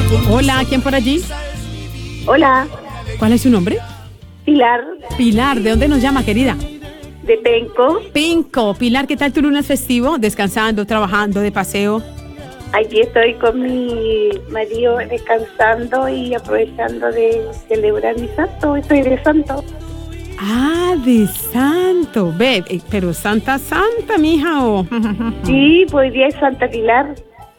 Hola, ¿quién por allí? Hola, ¿Cuál es su nombre? Pilar, Pilar, ¿de dónde nos llama, querida? de Penco. Pinco. Pilar, ¿qué tal tu lunes festivo? ¿Descansando, trabajando, de paseo? Aquí estoy con mi marido descansando y aprovechando de celebrar mi santo. Estoy de santo. Ah, de santo. Ve, pero Santa, mija, o... Sí, pues hoy día es Santa Pilar.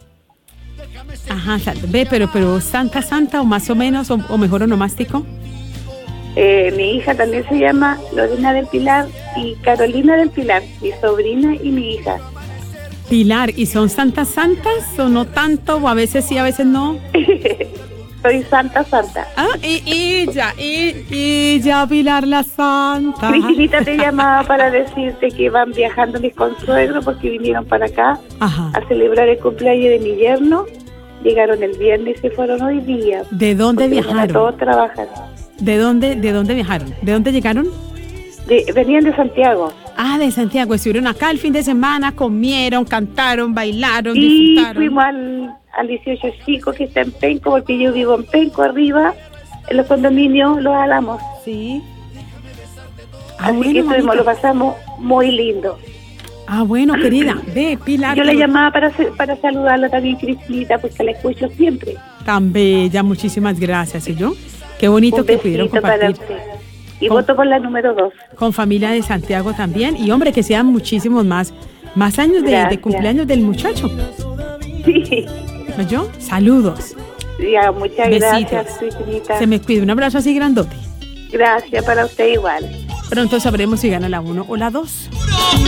Ajá, ve, pero Santa, o más o menos, o mejor onomástico. Mi hija también se llama Lorena del Pilar y Carolina del Pilar, mi sobrina y mi hija. Pilar, ¿y son santas o no tanto? O a veces sí, a veces no. Soy Santa. Ah, y ya, Pilar la Santa. Cristinita te llamaba para decirte que van viajando mis consuegros porque vinieron para acá Ajá. a celebrar el cumpleaños de mi yerno. Llegaron el viernes y se fueron hoy día. ¿De dónde Porque viajaron? todos trabajan. ¿De dónde viajaron? ¿De dónde llegaron? Venían de Santiago. Ah, de Santiago. Estuvieron acá el fin de semana, comieron, cantaron, bailaron, Y disfrutaron. fuimos al 18 Chico que está en Penco, porque yo vivo en Penco arriba, en los condominios Los Álamos. Sí. Así que estuvimos, lo pasamos muy lindo. Ah, bueno, querida. Ve, Pilar. Yo le llamaba para saludarla también, Cristinita, porque la escucho siempre. Tan bella, muchísimas gracias. ¿Y yo? Qué bonito Un que pudieron besito para compartir. usted. Y voto por la número 2. Con familia de Santiago también. Y hombre, que sean muchísimos más años de Gracias. cumpleaños del muchacho. Sí. ¿No yo? Saludos. Ya, muchas Besitos. gracias, Cristinita. Se me cuida. Un abrazo así grandote. Gracias para usted igual. Pronto sabremos si gana la 1 o la 2.